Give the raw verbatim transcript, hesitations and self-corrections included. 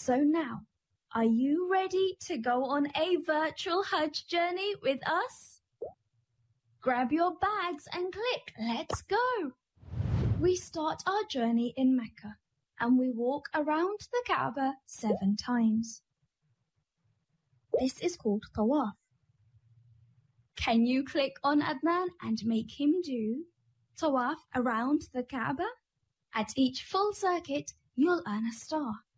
So now, are you ready to go on a virtual Hajj journey with us? Grab your bags and click, let's go! We start our journey in Mecca and we walk around the Kaaba seven times. This is called Tawaf. Can you click on Adnan and make him do Tawaf around the Kaaba? At each full circuit, you'll earn a star.